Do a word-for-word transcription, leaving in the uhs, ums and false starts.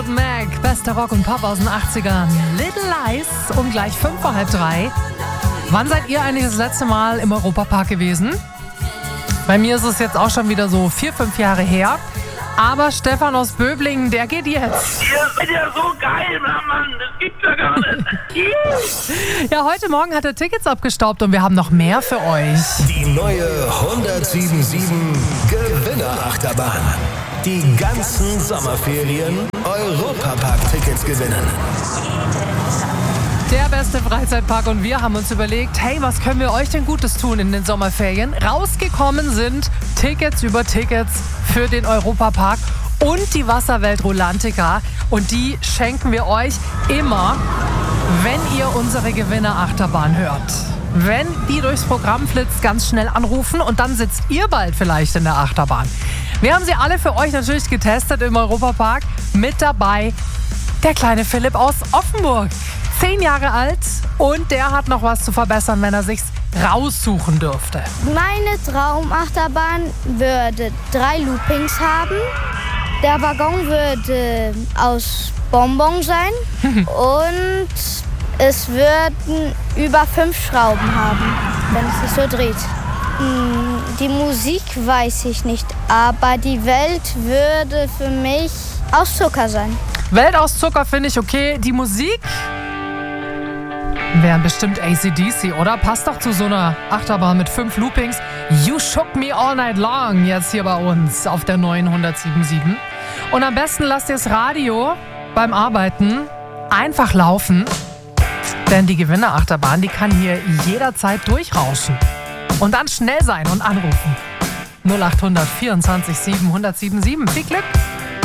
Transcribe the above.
Mac, bester Rock und Pop aus den achtzigern. Little Lies um gleich fünf vor halb drei. Wann seid ihr eigentlich das letzte Mal im Europapark gewesen? Bei mir ist es jetzt auch schon wieder so vier, fünf Jahre her. Aber Stefan aus Böblingen, der geht jetzt. Ihr seid ja so geil, Mann. Das gibt's ja gar nicht. Ja, heute Morgen hat er Tickets abgestaubt und wir haben noch mehr für euch. Die neue hundertsieben Gewinner-Achterbahn. Die ganzen Sommerferien Europapark-Tickets gewinnen. Der beste Freizeitpark und wir haben uns überlegt, hey, was können wir euch denn Gutes tun in den Sommerferien? Rausgekommen sind Tickets über Tickets für den Europapark und die Wasserwelt Rolantica. Und die schenken wir euch immer, wenn ihr unsere Gewinner-Achterbahn hört. Wenn die durchs Programm flitzt, ganz schnell anrufen und dann sitzt ihr bald vielleicht in der Achterbahn. Wir haben sie alle für euch natürlich getestet im Europapark. Mit dabei der kleine Philipp aus Offenburg. Zehn Jahre alt und der hat noch was zu verbessern, wenn er sich's raussuchen dürfte. Meine Traumachterbahn würde drei Loopings haben. Der Waggon würde aus Bonbon sein und es würden über fünf Schrauben haben, wenn es sich so dreht. Die Musik weiß ich nicht, aber die Welt würde für mich aus Zucker sein. Welt aus Zucker finde ich okay. Die Musik wären bestimmt A C D C, oder? Passt doch zu so einer Achterbahn mit fünf Loopings. You Shook Me All Night Long jetzt hier bei uns auf der neuen hundertsieben sieben. Und am besten lasst ihr das Radio beim Arbeiten einfach laufen, denn die Gewinnerachterbahn, die kann hier jederzeit durchrauschen. Und dann schnell sein und anrufen. null acht hundert vierundzwanzig sieben hundertsieben sieben. Viel Glück!